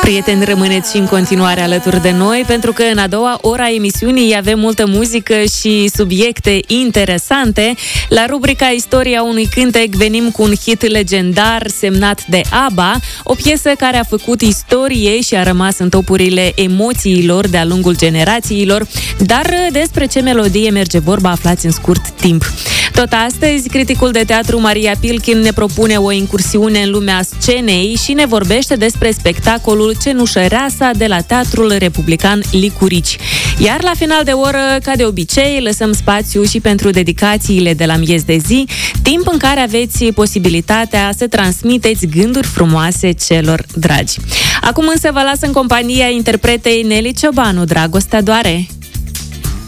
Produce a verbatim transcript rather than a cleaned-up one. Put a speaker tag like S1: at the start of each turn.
S1: Prieteni, rămâneți și în continuare alături de noi, pentru că în a doua ora a emisiunii avem multă muzică și subiecte interesante. La rubrica Istoria unui cântec venim cu un hit legendar semnat de ABBA, o piesă care a făcut istorie și a rămas în topurile emoțiilor de-a lungul generațiilor, dar despre ce melodie merge vorba aflați în scurt timp. Tot astăzi, criticul de teatru Maria Pilkin ne propune o incursiune în lumea scenei și ne vorbește despre spectacolul Cenușăreasa de la Teatrul Republican Licurici. Iar la final de oră, ca de obicei, lăsăm spațiu și pentru dedicațiile de la miez de zi, timp în care aveți posibilitatea să transmiteți gânduri frumoase celor dragi. Acum însă vă las în compania interpretei Nelly Ciobanu, Dragostea doare.